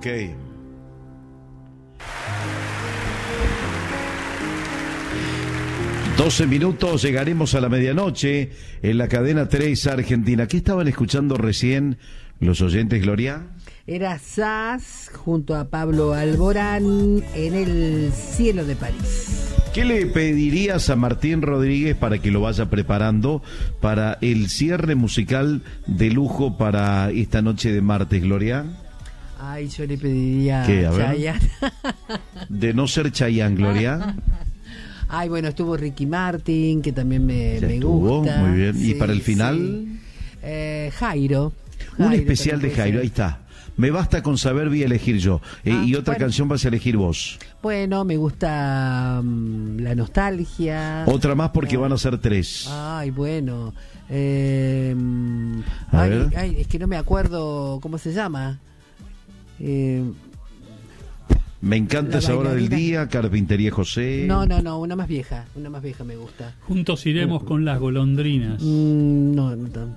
Ok. $12, llegaremos a la medianoche en la cadena 3 Argentina. ¿Qué estaban escuchando recién los oyentes, Gloria? Era Sass junto a Pablo Alborán en El cielo de París. ¿Qué le pedirías a Martín Rodríguez para que lo vaya preparando para el cierre musical de lujo para esta noche de martes, Gloria? Ay, yo le pediría ¿Qué? A ver. Chayanne. De no ser Chayanne, Gloria. Ay, bueno, estuvo Ricky Martin, que también me gusta. Muy bien. Sí, ¿Y para el final? Sí. Jairo. Un especial de Jairo, ahí está. Me basta con saber, voy a elegir yo. Y otra canción vas a elegir vos. Bueno, me gusta La Nostalgia. Otra más porque van a ser 3. Ay, bueno. A ver. Ay, es que no me acuerdo cómo se llama. Me encanta esa hora del día, Carpintería José. No, una más vieja me gusta. Juntos iremos con las golondrinas. No.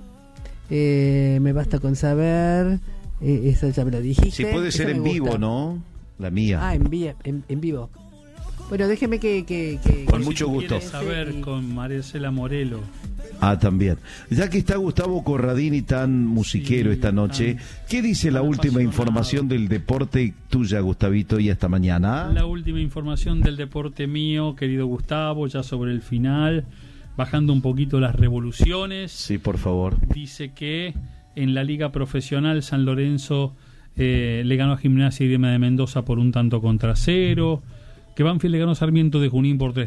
Me basta con saber. Esa ya me lo dijiste. Si puede ser en vivo, ¿no? La mía. En vivo. Bueno, déjeme que con mucho gusto. Saber con Marcela Morelo. También. Ya que está Gustavo Corradini tan musiquero esta noche, ¿qué dice la última información del deporte tuya, Gustavito, y hasta mañana? La última información del deporte mío, querido Gustavo, ya sobre el final, bajando un poquito las revoluciones. Sí, por favor. Dice que en la Liga Profesional San Lorenzo le ganó a Gimnasia y Grima de Mendoza por 1-0, que Banfield le ganó a Sarmiento de Junín por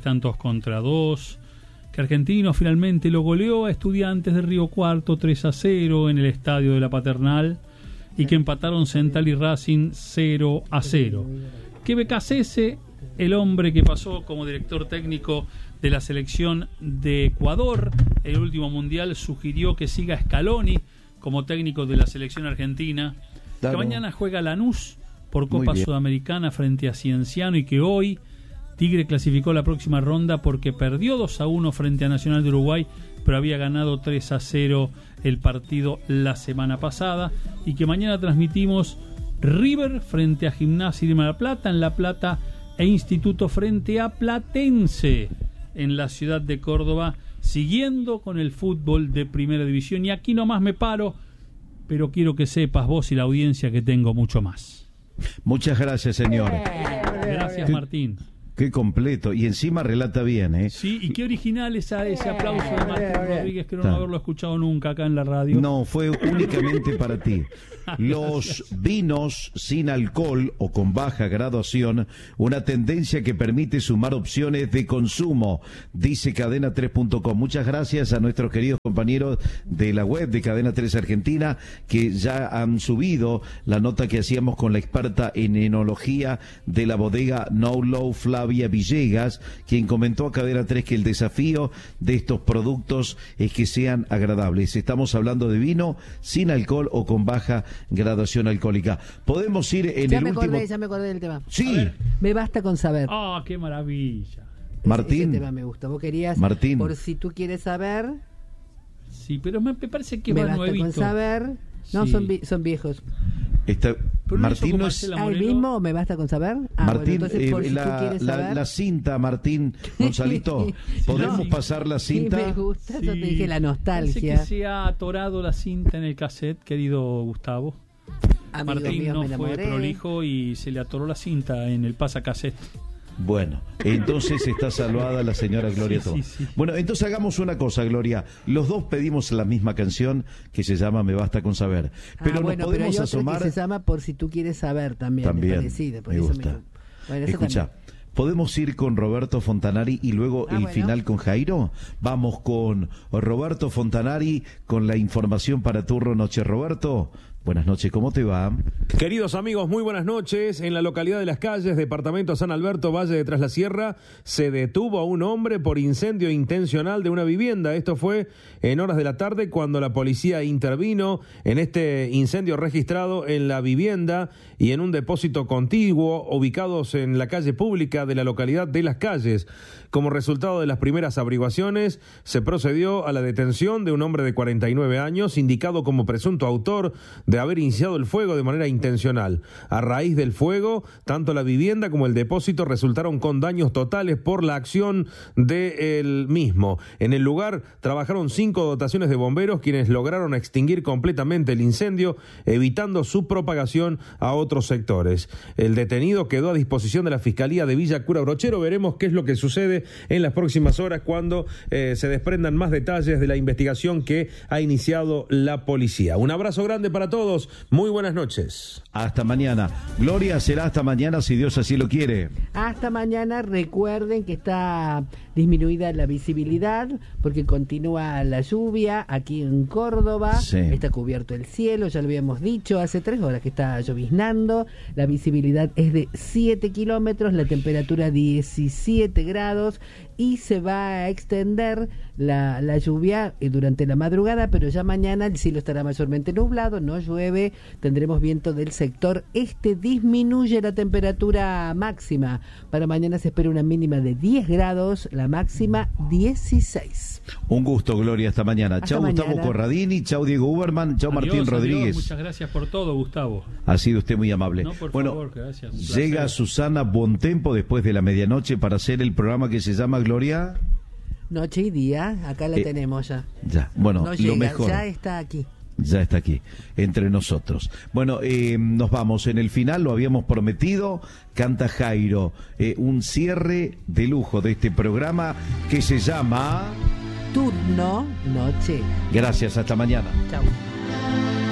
3-2, que Argentino finalmente lo goleó a Estudiantes de Río Cuarto 3-0 en el estadio de la Paternal, y que empataron Central y Racing 0-0. Que Becasese, el hombre que pasó como director técnico de la selección de Ecuador, el último mundial, sugirió que siga Scaloni como técnico de la selección argentina. Claro. Que mañana juega Lanús por Copa Sudamericana frente a Cienciano, y que hoy Tigre clasificó la próxima ronda porque perdió 2-1 frente a Nacional de Uruguay, pero había ganado 3-0 el partido la semana pasada, y que mañana transmitimos River frente a Gimnasia y Grima de La Plata en La Plata, e Instituto frente a Platense en la ciudad de Córdoba, siguiendo con el fútbol de primera división. Y aquí nomás me paro, pero quiero que sepas vos y la audiencia que tengo mucho más. Muchas gracias, señor. Gracias, Martín. Qué completo, y encima relata bien, ¿eh? Sí, y qué original ese aplauso de Martín Rodríguez, creo no haberlo escuchado nunca acá en la radio. No, fue únicamente para ti. Los vinos sin alcohol o con baja graduación, una tendencia que permite sumar opciones de consumo, dice cadena3.com. Muchas gracias a nuestros queridos compañeros de la web de Cadena 3 Argentina, que ya han subido la nota que hacíamos con la experta en enología de la bodega No Low, Flavia Villegas, quien comentó a Cadena 3 que el desafío de estos productos es que sean agradables. Estamos hablando de vino sin alcohol o con baja graduación alcohólica. Podemos ir en ya el último... Ya me acordé del tema. Sí. Me basta con saber. Qué maravilla. Martín. Ese tema me gusta. Vos querías... Martín. Por si tú quieres saber... Sí, pero me parece que me va basta nuevito. Con saber... No, sí. son viejos. Martín no es... ¿El mismo o me basta con saber? Martín, bueno, entonces, por si tú quieres saber... la cinta, Martín Gonzalito, ¿podemos pasar la cinta? Sí, me gusta, yo te dije la nostalgia. Parece que se ha atorado la cinta en el cassette, querido Gustavo. Martín no fue prolijo y se le atoró la cinta en el pasacassette. Bueno, entonces está salvada la señora Gloria Tomás. Sí. Bueno, entonces hagamos una cosa, Gloria. Los dos pedimos la misma canción que se llama Me Basta con Saber. Pero nos podemos pero hay asomar. Otra que se llama Por si tú quieres saber también. También. Me gusta. Bueno, escucha, ¿podemos ir con Roberto Fontanari y luego final con Jairo? Vamos con Roberto Fontanari con la información para Turno Noche. Roberto, buenas noches, ¿cómo te va? Queridos amigos, muy buenas noches. En la localidad de Las Calles, departamento San Alberto, Valle de Tras la Sierra, se detuvo a un hombre por incendio intencional de una vivienda. Esto fue en horas de la tarde cuando la policía intervino en este incendio registrado en la vivienda y en un depósito contiguo ubicados en la calle pública de la localidad de Las Calles. Como resultado de las primeras averiguaciones, se procedió a la detención de un hombre de 49 años, indicado como presunto autor de de haber iniciado el fuego de manera intencional. A raíz del fuego, tanto la vivienda como el depósito resultaron con daños totales por la acción del mismo. En el lugar trabajaron 5 dotaciones de bomberos, quienes lograron extinguir completamente el incendio, evitando su propagación a otros sectores. El detenido quedó a disposición de la Fiscalía de Villa Cura Brochero. Veremos qué es lo que sucede en las próximas horas cuando se desprendan más detalles de la investigación que ha iniciado la policía. Un abrazo grande para todos. Muy buenas noches. Hasta mañana. Gloria, será hasta mañana si Dios así lo quiere. Hasta mañana. Recuerden que está disminuida la visibilidad porque continúa la lluvia aquí en Córdoba. Sí. Está cubierto el cielo, ya lo habíamos dicho, hace 3 horas que está lloviznando. La visibilidad es de 7 kilómetros, la temperatura 17 grados y se va a extender la lluvia durante la madrugada, pero ya mañana el cielo estará mayormente nublado, no llueve, tendremos viento del sector este, disminuye la temperatura máxima. Para mañana se espera una mínima de 10 grados, la máxima 16. Un gusto, Gloria, hasta mañana. Chau, Gustavo Corradini, chau, Diego Uberman, chau, Adiós, Martín Rodríguez. Adiós, muchas gracias por todo, Gustavo. Ha sido usted muy amable. No, por favor, gracias. Llega Susana Bontempo después de la medianoche para hacer el programa que se llama Gloria. Noche y día, acá la tenemos ya. Ya, bueno, no llega, lo mejor. ya está aquí. Ya está aquí, entre nosotros. Bueno, nos vamos. En el final, lo habíamos prometido, canta Jairo. Un cierre de lujo de este programa que se llama... Turno Noche. Gracias, hasta mañana. Chau.